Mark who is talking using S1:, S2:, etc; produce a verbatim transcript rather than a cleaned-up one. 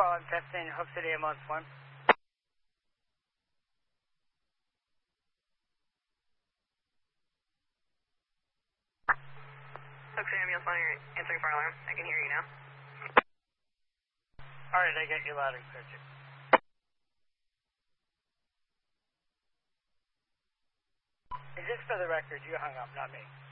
S1: Ball testing, Hope City ambulance one.
S2: Hope City ambulance one, you're answering fire alarm. I can hear you now.
S1: Alright, I get you loud and clear too. Is this for the record? You hung up, not me.